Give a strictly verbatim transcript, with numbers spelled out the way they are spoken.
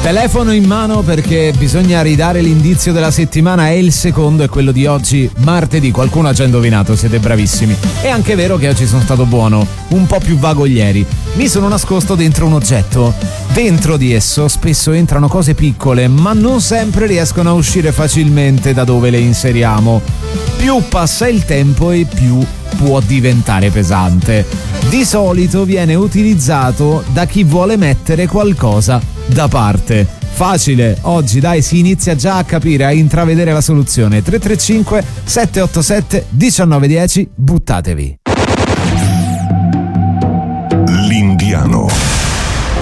Telefono in mano perché bisogna ridare l'indizio della settimana, è il secondo, è quello di oggi, martedì. Qualcuno ha già indovinato, siete bravissimi. È anche vero che oggi sono stato buono, un po' più vago ieri. Mi sono nascosto dentro un oggetto. Dentro di esso spesso entrano cose piccole, ma non sempre riescono a uscire facilmente da dove le inseriamo. Più passa il tempo e più può diventare pesante. Di solito viene utilizzato da chi vuole mettere qualcosa da parte. Facile, oggi dai, si inizia già a capire, a intravedere la soluzione. Tre tre cinque sette otto sette uno nove uno zero, buttatevi. L'Indiano.